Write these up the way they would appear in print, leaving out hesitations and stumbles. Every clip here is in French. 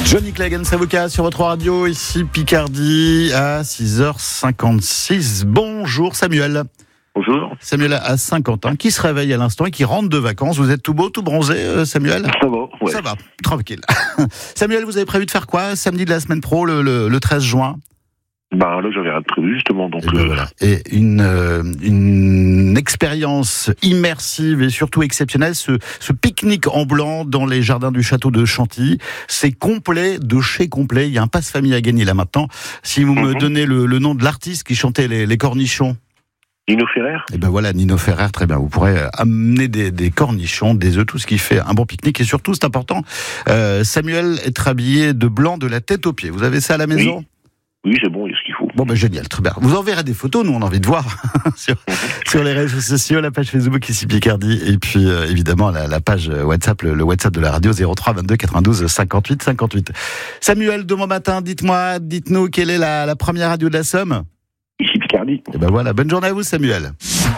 Johnny Clegg, avocat sur votre radio, ici Picardie à 6h56. Bonjour Samuel. Bonjour. Samuel à Saint-Quentin, qui se réveille à l'instant et qui rentre de vacances. Vous êtes tout beau, tout bronzé, Samuel ? Ça va, ouais. Ça va, tranquille. Samuel, vous avez prévu de faire quoi samedi de la semaine pro, le 13 juin ? Là, j'avais rien de prévu, justement. Donc, voilà. Et une expérience immersive et surtout exceptionnelle, ce pique-nique en blanc dans les jardins du château de Chantilly. C'est complet, de chez complet. Il y a un passe-famille à gagner là maintenant. Si vous me donnez le nom de l'artiste qui chantait les cornichons. Nino Ferrer. Et ben voilà, Nino Ferrer, très bien. Vous pourrez amener des cornichons, des œufs, tout ce qui fait un bon pique-nique. Et surtout, c'est important, Samuel, être habillé de blanc de la tête aux pieds. Vous avez ça à la maison ? Oui, c'est bon, il y a ce qu'il faut. Bon, génial, très bien. Vous enverrez des photos, nous on a envie de voir sur les réseaux sociaux, la page Facebook ici Picardie, et puis évidemment la page WhatsApp, le WhatsApp de la radio 03 22 92 58 58. Samuel, demain matin, dites-nous quelle est la première radio de la Somme ? Ici Picardie. Et ben voilà, bonne journée à vous Samuel.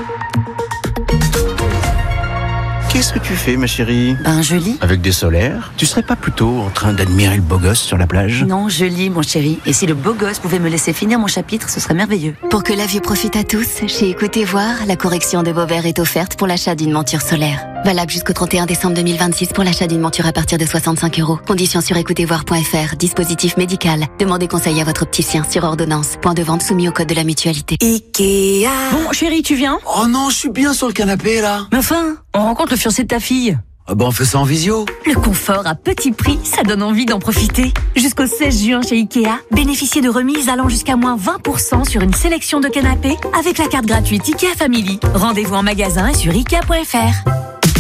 Qu'est-ce que tu fais, ma chérie ? Je lis. Avec des solaires ? Tu serais pas plutôt en train d'admirer le beau gosse sur la plage ? Non, je lis, mon chéri. Et si le beau gosse pouvait me laisser finir mon chapitre, ce serait merveilleux. Pour que la vue profite à tous, chez Écoutez Voir, la correction de vos verres est offerte pour l'achat d'une monture solaire. Valable jusqu'au 31 décembre 2026 pour l'achat d'une monture à partir de 65 €. Conditions sur écoutezvoir.fr. Dispositif médical. Demandez conseil à votre opticien sur ordonnance. Point de vente soumis au code de la mutualité. Ikea. Bon, chéri, tu viens ? Oh non, je suis bien sur le canapé, là. Mais enfin, on rencontre le fiancé de ta fille. On fait ça en visio. Le confort à petit prix, ça donne envie d'en profiter. Jusqu'au 16 juin chez Ikea, bénéficiez de remises allant jusqu'à moins 20% sur une sélection de canapés avec la carte gratuite Ikea Family. Rendez-vous en magasin et sur Ikea.fr.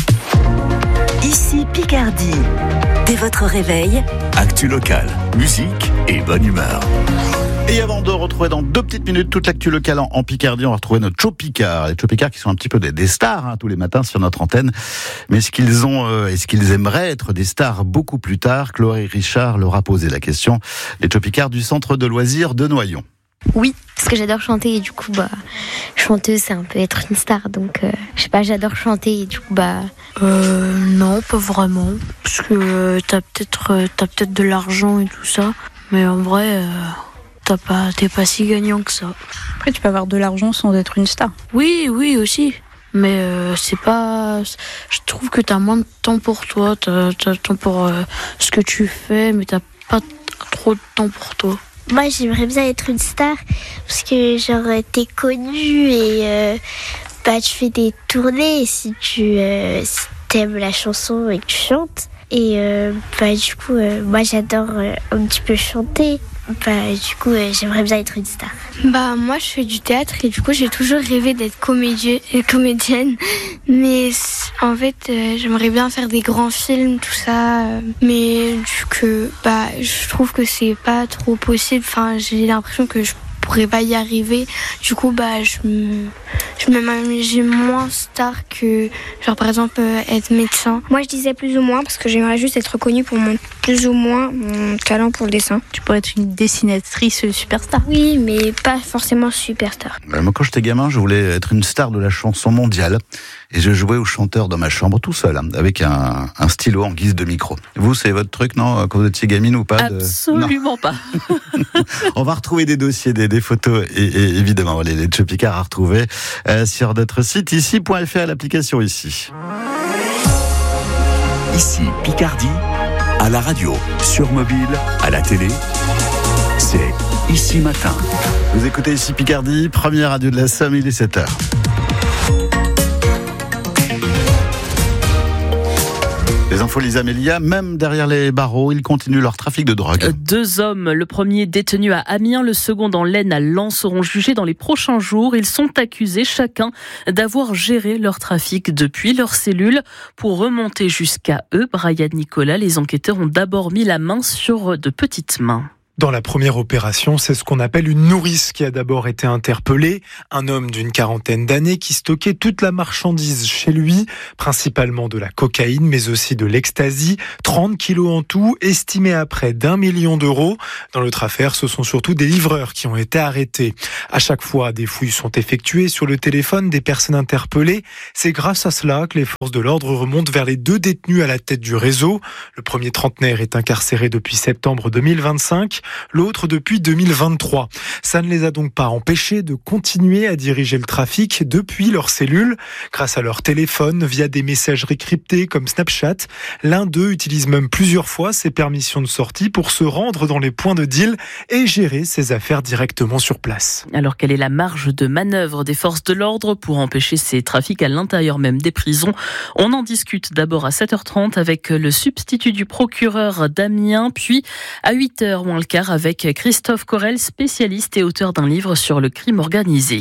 Ici Picardie. Dès votre réveil, actu locale, musique et bonne humeur. Et avant de retrouver dans 2 petites minutes toute l'actu locale en Picardie, on va retrouver notre Joe Picard. Les Joe Picard qui sont un petit peu des stars tous les matins sur notre antenne. Mais est-ce qu'ils aimeraient être des stars beaucoup plus tard ? Chloé Richard leur a posé la question. Les Joe Picard du centre de loisirs de Noyon. Oui, parce que j'adore chanter et du coup, chanteuse, c'est un peu être une star. Donc, je sais pas, j'adore chanter et du coup, non, pas vraiment. Parce que t'as peut-être de l'argent et tout ça. Mais en vrai, t'es pas si gagnant que ça. Après, tu peux avoir de l'argent sans être une star. Oui, aussi. Mais c'est pas... Je trouve que t'as moins de temps pour toi. T'as le temps pour ce que tu fais, mais t'as pas trop de temps pour toi. Moi, j'aimerais bien être une star parce que t'es connue et tu fais des tournées si tu t'aimes la chanson et que tu chantes. Et du coup, moi, j'adore un petit peu chanter. Du coup, j'aimerais bien être une star. Moi, je fais du théâtre et du coup, j'ai toujours rêvé d'être comédienne. Mais en fait, j'aimerais bien faire des grands films, tout ça. Mais du coup, je trouve que c'est pas trop possible. J'ai l'impression que je pourrais pas y arriver. Du coup, je m'imagine moins star que, par exemple, être médecin. Moi, je disais plus ou moins parce que j'aimerais juste être connue pour mon talent pour le dessin. Tu pourrais être une dessinatrice superstar. Oui, mais pas forcément superstar. Moi, quand j'étais gamin, je voulais être une star de la chanson mondiale. Et je jouais au chanteur dans ma chambre tout seul, avec un stylo en guise de micro. Vous, c'est votre truc, non ? Quand vous étiez gamine ou pas ? Absolument pas. On va retrouver des dossiers, des photos et évidemment les Joe Picard à retrouver sur notre site ici.fr, l'application ici. Ici Picardie, à la radio, sur mobile, à la télé, c'est Ici Matin. Vous écoutez ici Picardie, première radio de la Somme, il est 7h. Les infos, Lisa Mélia, même derrière les barreaux, ils continuent leur trafic de drogue. 2 hommes, le premier détenu à Amiens, le second dans l'Aisne à Lens, seront jugés dans les prochains jours. Ils sont accusés chacun d'avoir géré leur trafic depuis leur cellule. Pour remonter jusqu'à eux, Brian Nicolas, les enquêteurs ont d'abord mis la main sur de petites mains. Dans la première opération, c'est ce qu'on appelle une nourrice qui a d'abord été interpellée. Un homme d'une quarantaine d'années qui stockait toute la marchandise chez lui, principalement de la cocaïne, mais aussi de l'ecstasy. 30 kilos en tout, estimés à près d'1 million d'euros. Dans l'autre affaire, ce sont surtout des livreurs qui ont été arrêtés. À chaque fois, des fouilles sont effectuées sur le téléphone des personnes interpellées. C'est grâce à cela que les forces de l'ordre remontent vers les 2 détenus à la tête du réseau. Le premier trentenaire est incarcéré depuis septembre 2025. L'autre depuis 2023. Ça ne les a donc pas empêchés de continuer à diriger le trafic depuis leur cellule, grâce à leur téléphone, via des messageries cryptées comme Snapchat. L'un d'eux utilise même plusieurs fois ses permissions de sortie pour se rendre dans les points de deal et gérer ses affaires directement sur place. Alors quelle est la marge de manœuvre des forces de l'ordre pour empêcher ces trafics à l'intérieur même des prisons ? On en discute d'abord à 7h30 avec le substitut du procureur d'Amiens, puis à 8h moins le quart avec Christophe Corel, spécialiste et auteur d'un livre sur le crime organisé.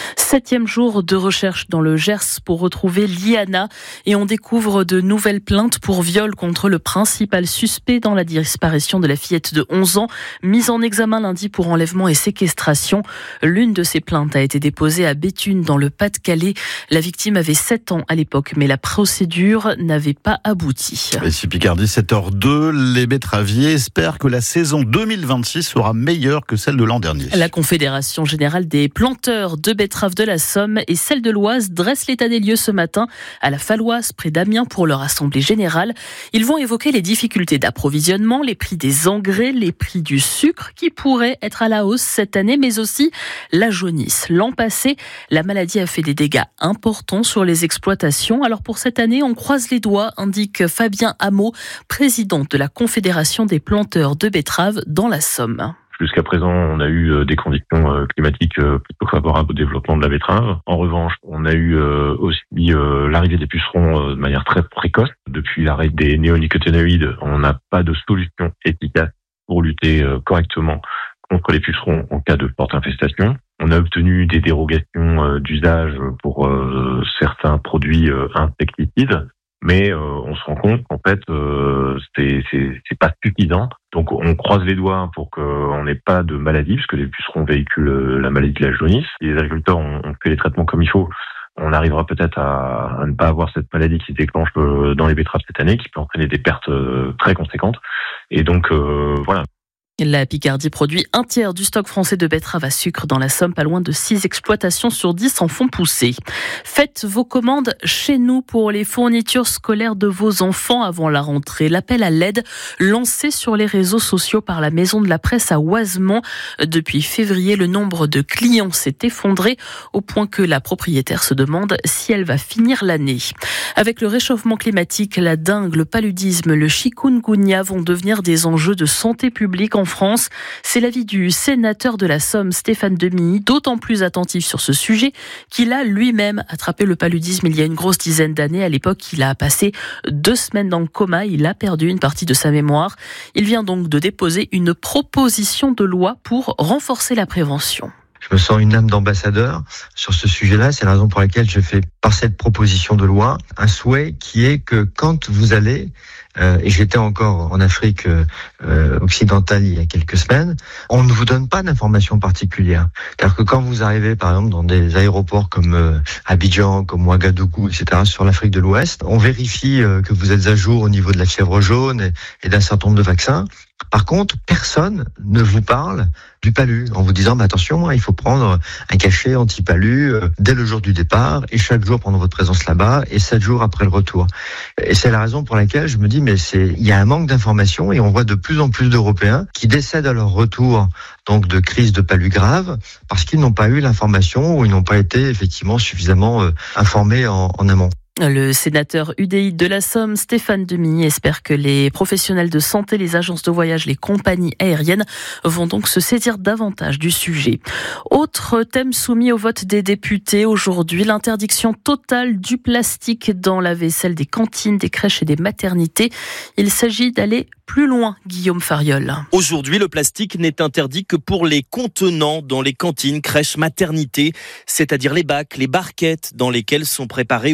7e jour de recherche dans le Gers pour retrouver Liana et on découvre de nouvelles plaintes pour viol contre le principal suspect dans la disparition de la fillette de 11 ans, mise en examen lundi pour enlèvement et séquestration. L'une de ces plaintes a été déposée à Béthune dans le Pas-de-Calais. La victime avait 7 ans à l'époque, mais la procédure n'avait pas abouti. Ici Picardie, 7h02, les betteraviers espèrent que la saison 2026 sera meilleure que celle de l'an dernier. La Confédération générale des planteurs de betteraves de la Somme et celle de l'Oise dressent l'état des lieux ce matin à la Falloise près d'Amiens pour leur assemblée générale. Ils vont évoquer les difficultés d'approvisionnement, les prix des engrais, les prix du sucre qui pourraient être à la hausse cette année, mais aussi la jaunisse. L'an passé, la maladie a fait des dégâts importants sur les exploitations. Alors pour cette année, on croise les doigts, indique Fabien Hameau, président de la Confédération des planteurs de betteraves dans la Somme. Jusqu'à présent, on a eu des conditions climatiques plutôt favorables au développement de la betterave. En revanche, on a eu aussi l'arrivée des pucerons de manière très précoce. Depuis l'arrêt des néonicotinoïdes, on n'a pas de solution efficace pour lutter correctement contre les pucerons en cas de forte infestation. On a obtenu des dérogations d'usage pour certains produits insecticides. Mais on se rend compte qu'en fait, c'est pas suffisant. Donc on croise les doigts pour qu'on n'ait pas de maladie, puisque les pucerons véhiculent la maladie de la jaunisse. Si les agriculteurs ont fait les traitements comme il faut, on arrivera peut-être à ne pas avoir cette maladie qui se déclenche dans les betteraves cette année, qui peut entraîner des pertes très conséquentes. Et donc voilà. La Picardie produit un tiers du stock français de betteraves à sucre dans la Somme. Pas loin de 6 exploitations sur 10 en font pousser. Faites vos commandes chez nous pour les fournitures scolaires de vos enfants avant la rentrée. L'appel à l'aide lancé sur les réseaux sociaux par la Maison de la Presse à Oisemont. Depuis février, le nombre de clients s'est effondré au point que la propriétaire se demande si elle va finir l'année. Avec le réchauffement climatique, la dengue, le paludisme, le chikungunya vont devenir des enjeux de santé publique en France. C'est l'avis du sénateur de la Somme, Stéphane Demilly, d'autant plus attentif sur ce sujet qu'il a lui-même attrapé le paludisme il y a une grosse dizaine d'années. À l'époque, il a passé 2 semaines dans le coma. Il a perdu une partie de sa mémoire. Il vient donc de déposer une proposition de loi pour renforcer la prévention. Je me sens une âme d'ambassadeur sur ce sujet-là. C'est la raison pour laquelle je fais par cette proposition de loi un souhait qui est que quand vous allez, et j'étais encore en Afrique occidentale il y a quelques semaines, on ne vous donne pas d'informations particulières. C'est-à-dire que quand vous arrivez par exemple dans des aéroports comme Abidjan, comme Ouagadougou, etc., sur l'Afrique de l'Ouest, on vérifie que vous êtes à jour au niveau de la fièvre jaune et d'un certain nombre de vaccins. Par contre, personne ne vous parle du palu en vous disant attention, il faut prendre un cachet anti-palu dès le jour du départ et chaque jour pendant votre présence là-bas et 7 jours après le retour. Et c'est la raison pour laquelle je me dis il y a un manque d'informations et on voit de plus en plus d'Européens qui décèdent à leur retour donc de crise de palu grave parce qu'ils n'ont pas eu l'information ou ils n'ont pas été effectivement suffisamment informés en amont. Le sénateur UDI de la Somme, Stéphane Demilly, espère que les professionnels de santé, les agences de voyage, les compagnies aériennes vont donc se saisir davantage du sujet. Autre thème soumis au vote des députés aujourd'hui, l'interdiction totale du plastique dans la vaisselle des cantines, des crèches et des maternités. Il s'agit d'aller plus loin, Guillaume Fariol. Aujourd'hui, le plastique n'est interdit que pour les contenants dans les cantines, crèches, maternités, c'est-à-dire les bacs, les barquettes dans lesquelles sont préparés ou réchauffés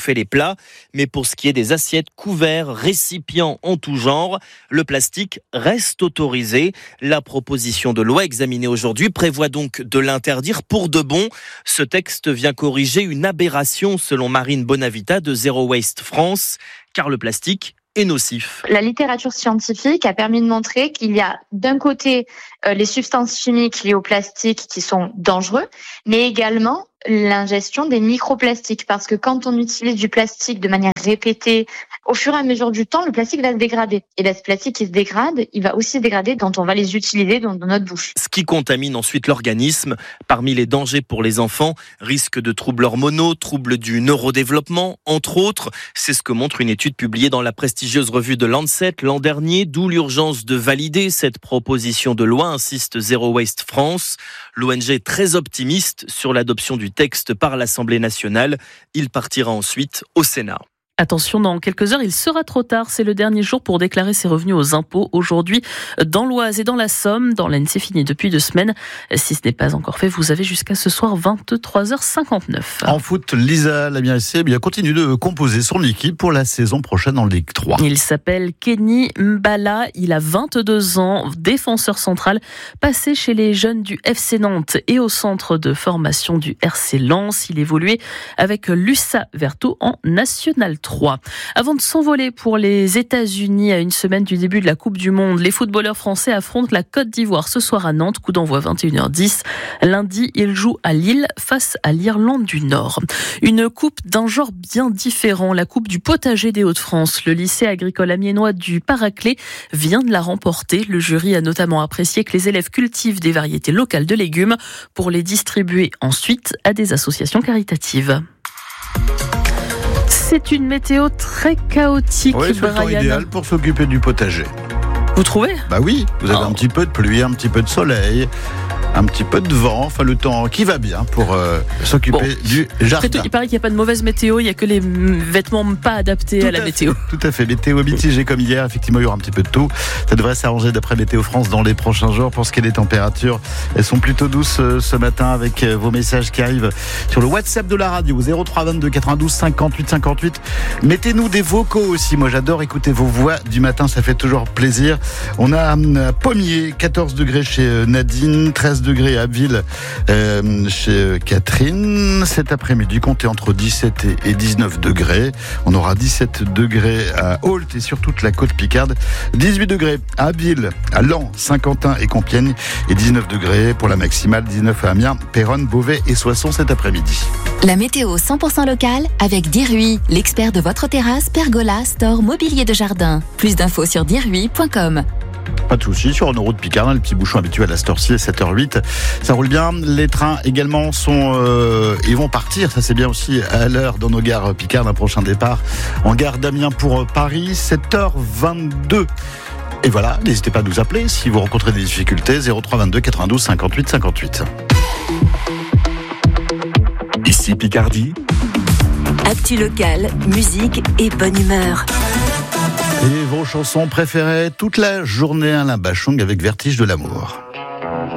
chauffer les plats. Mais pour ce qui est des assiettes, couverts, récipients en tout genre, le plastique reste autorisé. La proposition de loi examinée aujourd'hui prévoit donc de l'interdire pour de bon. Ce texte vient corriger une aberration selon Marine Bonavita de Zero Waste France, car le plastique est nocif. La littérature scientifique a permis de montrer qu'il y a d'un côté les substances chimiques liées au plastique qui sont dangereux, mais également l'ingestion des microplastiques, parce que quand on utilise du plastique de manière répétée, au fur et à mesure du temps, le plastique va se dégrader. Et ce plastique qui se dégrade, il va aussi se dégrader quand on va les utiliser dans notre bouche. Ce qui contamine ensuite l'organisme. Parmi les dangers pour les enfants, risque de troubles hormonaux, troubles du neurodéveloppement, entre autres. C'est ce que montre une étude publiée dans la prestigieuse revue de Lancet l'an dernier, d'où l'urgence de valider cette proposition de loi, insiste Zero Waste France. L'ONG est très optimiste sur l'adoption du texte par l'Assemblée nationale. Il partira ensuite au Sénat. Attention, dans quelques heures, il sera trop tard. C'est le dernier jour pour déclarer ses revenus aux impôts. Aujourd'hui, dans l'Oise et dans la Somme, dans l'Aisne, c'est fini depuis 2 semaines. Si ce n'est pas encore fait, vous avez jusqu'à ce soir 23h59. En foot, Lisa Lamirassé continue de composer son équipe pour la saison prochaine en Ligue 3. Il s'appelle Kenny Mbala. Il a 22 ans, défenseur central, passé chez les jeunes du FC Nantes et au centre de formation du RC Lens. Il évoluait avec l'USA Verto en National 3. Avant de s'envoler pour les États-Unis à une semaine du début de la Coupe du Monde, les footballeurs français affrontent la Côte d'Ivoire ce soir à Nantes, coup d'envoi 21h10. Lundi, ils jouent à Lille face à l'Irlande du Nord. Une coupe d'un genre bien différent, la Coupe du potager des Hauts-de-France. Le lycée agricole amiénois du Paraclet vient de la remporter. Le jury a notamment apprécié que les élèves cultivent des variétés locales de légumes pour les distribuer ensuite à des associations caritatives. C'est une météo très chaotique. Oui, c'est le temps idéal pour s'occuper du potager. Vous trouvez ? Bah oui, vous avez un petit peu de pluie, un petit peu de soleil, un petit peu de vent, enfin le temps qui va bien pour s'occuper du jardin. Tout, il paraît qu'il n'y a pas de mauvaise météo, il n'y a que les vêtements pas adaptés à la météo. Tout à fait, météo mitigée comme hier, effectivement il y aura un petit peu de tout. Ça devrait s'arranger d'après Météo France dans les prochains jours. Pour ce qui est des températures, elles sont plutôt douces ce matin avec vos messages qui arrivent sur le WhatsApp de la radio 03 22 92 58 58. Mettez-nous des vocaux aussi, moi j'adore écouter vos voix du matin, ça fait toujours plaisir. On a Pommier, 14 degrés chez Nadine, 13 degrés à Abbeville chez Catherine. Cet après-midi, comptez entre 17 et 19 degrés. On aura 17 degrés à Ault et sur toute la côte Picarde. 18 degrés à Abbeville, à Laon, Saint-Quentin et Compiègne. Et 19 degrés pour la maximale, 19 à Amiens, Péronne, Beauvais et Soissons cet après-midi. La météo 100% locale avec Dirui, l'expert de votre terrasse, pergola, store, mobilier de jardin. Plus d'infos sur dirui.com. Pas de soucis, sur nos routes Picardin, les petits bouchons habituels à cette heure-ci, 7h08. Ça roule bien. Les trains également ils vont partir, ça c'est bien aussi à l'heure dans nos gares Picardes. Un prochain départ en gare d'Amiens pour Paris, 7h22. Et voilà, n'hésitez pas à nous appeler si vous rencontrez des difficultés, 03 22 92 58 58. Ici Picardie. Actu locale, musique et bonne humeur. Et vos chansons préférées toute la journée, Alain Bachung avec Vertige de l'amour.